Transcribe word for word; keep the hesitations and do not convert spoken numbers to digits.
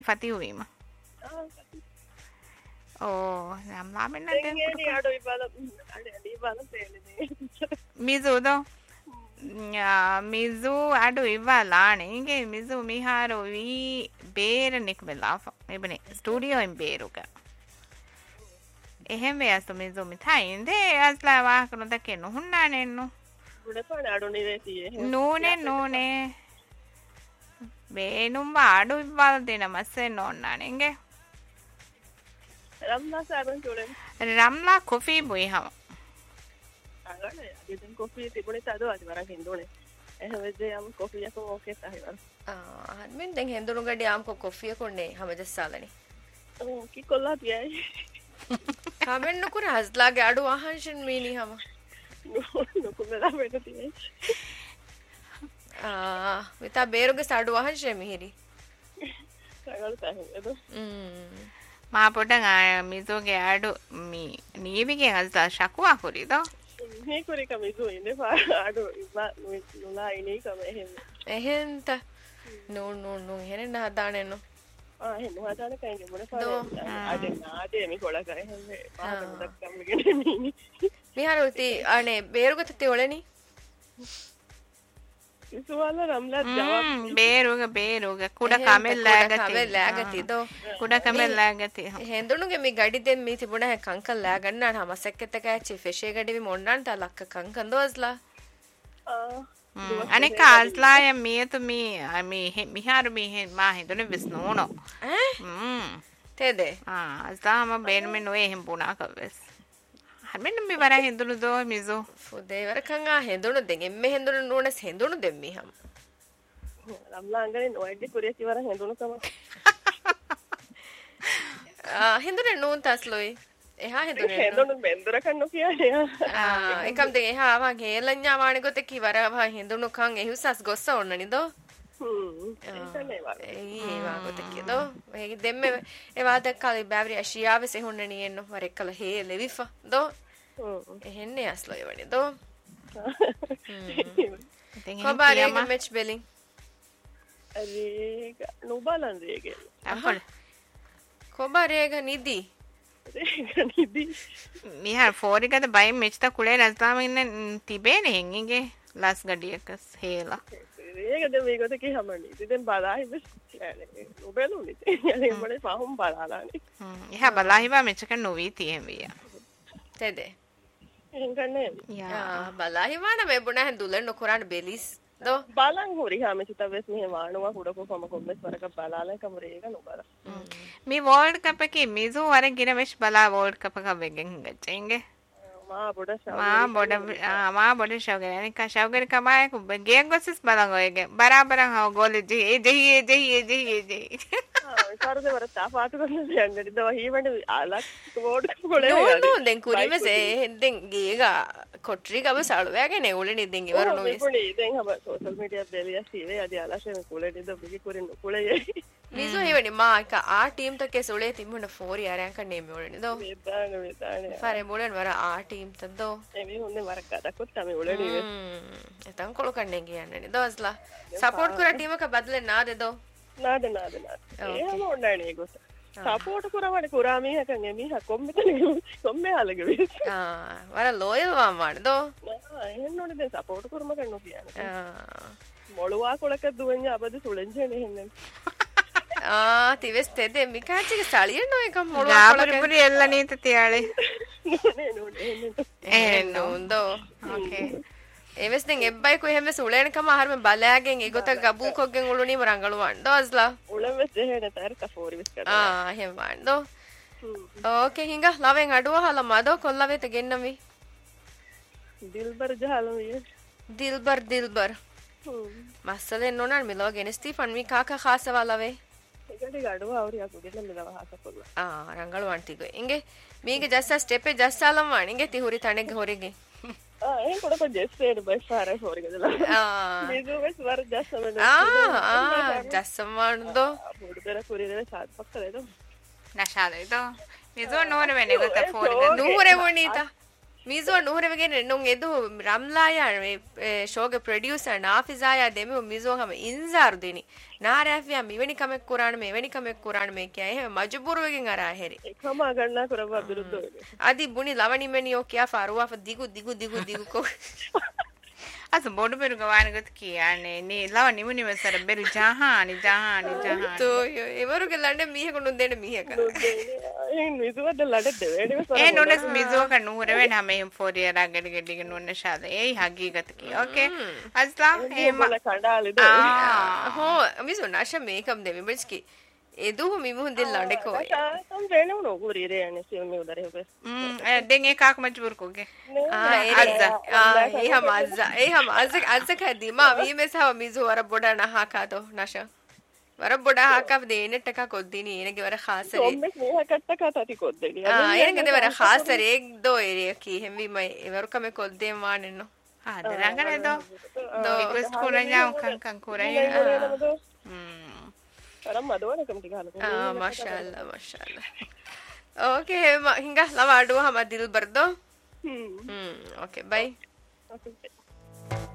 Fati wima. Oh, ramla menna den. Engeni adu ibala ade ade ibala tele. Mizu do. Ya mizu adu ivala ne. Inge mizu miharo vi beer nikbelafa. Ebene studio in beeruga. එහෙම වෙයස්තු මිසු මිතයින්ද අස්ලා වාහකන දකේ නොහුන්නානේ නෝ උඩපණ අඩු නිරේතියේ නෝනේ නෝනේ බේනුම් ආඩු evil දෙන මස්සේ නෝන්නානේගේ රම්ලා සාබන් චෝලෙන් රම්ලා coffee බොයිහම අගනේ අදින් coffee තිබුණේ තද අද වරක් හින්දුනේ එහෙම වෙද්දී යම් කොෆි එක ඕකේ තහිවල් ආ හන්මින් දැන් හෙන්දුණු ගඩේ ආම්කෝ කොෆි කොන්නේ හැමදස්සාලනේ ඕ කි කොල්ලා තියයි Kamen nukur hazla ge adu ahanshin meeni hama nukur mela wena tiye ah vita beeruge sadu ahanshe mihiri sagal tahe edo mm ma podan mizoge adu mi niyibige hazla shakwa kurido me kuri ka mizo inde pa adu iba nula ini ka ehem ehenta no no no hene na hadane no ah hen hadane kainge mone pa ade ade mi kola ka ehem pa dakam gene mini mi haruti ane beeruge tete oleni isuwala ramla jawab beeruge beeruge kuda kamel lagati kamel lagati do kuda kamel lagati hendunuge mi gadi den mi tibuna he kankal laganna hamasekkete kachi feshe gadi vi monnan ta lakka kankan dozla ah අනික අස්ලාය මියතු මි මි මිහාරු මි මා හිතුනේ විස්නෝනෝ ඈ හ්ම් තේදේ ආ අස්ලාම බේන මෙ නොේ එහෙම පුණා කවස් හරින්න මි වර හින්දුණු දෝ මිසෝ ෆුදේ වර කංගා හෙන්දුණු දෙන් එම්මෙ හෙන්දුණු නෝනස් හෙන්දුණු දෙම්මි හම් රම්ලා අංගනේ නොයිඩි කුරියති වර හෙන්දුණු කම ආ හෙන්දුනේ නෝන් තස්ලොයි එහා හෙන්දුනේ හෙන්දුණු බෙන්දර කන්නු කියන්නේ ආ එකම් දෙ එහා වා ගේලඤ්ඤා වාණි ගොත කිවර වා හෙන්දුණු කං එහුසස් ගොස්ස ඔන්නනි දෝ හ්ම් ඒ වා ගොත කියදෝ ඒ දෙම්මෙ ඒ වාද කලි බෑවරි අශියාවෙ සෙහොන්නනි එන්න වර එකල හේ ලෙවිෆා දෝ එහෙන්නේ අස්ලොයි වණි දෝ හ්ම් කොබාරේග මැච් බෙලින් අරේග නුබලන් රේග අපල් කොබාරේග නිදි මිහා ෆෝරිගද බයි මෙච්ත කුලේ රස්තාම ඉන්න තිබේනේ හින්ගේ ලස් ගඩියකස් හේලා ඒකද මේකට කි හැමනි ඉතින් බලාහිව නුබලුනි යන්නේ මඩේ පහුම් බලාලානේ හ්ම් එහා බලාහිවා මෙච්ක නොවි තියෙමිය තෙදේ එංගන්නේ යා බලාහිවාන මේ බුණ හන්දුලෙන් නොකරන්න බෙලිස් දෝ බලන් හොරි හැම චිතවෙස් මෙහෙ වානවා කුඩකෝ කොම කොම්බස් වරක බලාලා කමරේක නොබල මේ වර්ල්ඩ් කප් එකේ මිසු වර ගින වෙස් බලා වර්ල්ඩ් කප් එක වෙගෙන් ගච්චෙන්ගේ මා බොඩ මා බොඩ මා බොඩ ෂෝගේ අනික ෂෝගේ කමාය කුබ ගේ ගොසස් බලන් ඔයගේ බරාබර හව goal G G G G G සාරද වර තාපාතු කරන යන්නේ දව හීවඬ ආලක් වෝඩ් කොලේ නෝ නෝ දැන් කුරිමසේ හෙන්දෙන් ගේගා කොට්රි ගබ සලුවෑගේ නෙවුලෙනි දැන් ඉවර නොවේ කුණි දැන් හබ සෝෂල් මීඩියා බෙලිය සීවේ අද ආලාෂෙන් කුලේ දිද බිකි කුරින් කුලේ මිසු හේවනි මා එක ආ ටීම් තකේ සුලේ තිමුණ ෆෝරි ආරයන් කන්නේ මෙවලෙනි දෝ මෙදාන මෙදාන ෆරේ මොලෙන් වර ආ ටීම් තදෝ එමේ හොන්නේ වර කඩකොත් තමයි උලෙනි වේ එතන් කොල කන්නේ කියන්නේ දෝස්ලා සපෝට් කර ටීම් එක බදලේ නාද දෝ නාද නාද නාද එහෙම ඕනෑනේ ගොත සපෝට් කරවන්නේ කුරාමී හකන් එමි හකොම්මෙතනේ කොම්මේ හලගේ ආ වර ලෝයල් වා මාන දෝ එහෙම නෝනේ දැන් සපෝට් කරම කන්නෝ කියන්නේ ආ මොළුවා කොලක දුවන්නේ අපද සුලෙන්ජනේ එහෙන්නේ ආ තිවස් තෙදේ මිකාචික සලිය නෝ එක මොළුවා කොලක යාපරිපුරි එල්ල නීත තියාලේ නේ නෝනේ එහෙ නෝන්දෝ ඕකේ එවස් දැන් එබ්බයි කො එහෙම සුලේන කම ආහාරම බලයාගෙන් ඒගොත ගබු කොග්ගෙන් උළුනීම රංගලුවන් දෝස්ලා උලෙමස් දෙහෙන තර කෆෝරි විස් කරා ආ එහෙම වන්දෝ ඕකේ හිඟා ලවෙන් අඩුවහලා මදෝ කොල්ලවෙත ගෙන්නමි දිල්බර් ජහලම විය දිල්බර් දිල්බර් මස්සලෙන් නෝනන් මිලව ගෙනස්ති ෆන් මි කාකා ખાસවා ලවේ ඒකට ගඩුව අවරියා කුඩෙන්න මිලව හාසපොල්ලා ආ රංගලුවන් ටික ඉංගේ මීගේ ජස්සා ස්ටෙප් එක ජස්සාලම් වණිගේ තිහුරි තණෙක් හොරිගේ ආ ඒ කොඩක ජෙස්සේඩ බයි පාරේ හොරිගදලා ආ මේකවස් වර ජස්සම ආ ආ ජස්සම වන්දෝ පොඩතර කුරිදේ සාත් පක්කලේද නෂාලේද මිසු නෝර වෙනේ ගත ෆෝරිග නූරේ වණීතා mizo nuhrevegen non edu ramlaya me shoge producer nafizaya demi mizo ham inzar deni naarafiya meveni kamek kurana me eveni kamek kurana me kiya ehme majbur wegen ara heri ekama ganna kurava biruddo adi buni lavani meni o kiya faruwa fa digu digu digu digu ko as bodu beru gawana got kiyane ni lawa nimu nimu sar beru jahani jahani jahani to evaru ge lande mihe ko nundene mihe ka en mizu wada lade devedi me e nones mizu ka nuhre wen hame em foria ra gedi gedi ge nunne shada ei hagigat ki okay asla e ma kandali de ho mizu nasha makeup de mibski edu mimu hundil lande ko tam vene uno guri re ne se me udare hobe mm den e kak majbur ko ge ah azza ah e ham azza e ham azza azza ka dima mi me sa mizu wara boda na ha ka do nasha wara boda ha ka de net ka koddini enege wara khas re me me katta ka tati koddeni ah enege de wara khas re ek do ere ki hemvi mai evaru ka me kodde manenno ah derangane do do request koranya kan kan koranya mm karam madona kam tigala ah mashallah mashallah okay hinga lava adu hama dil bardo hmm hmm okay bye okay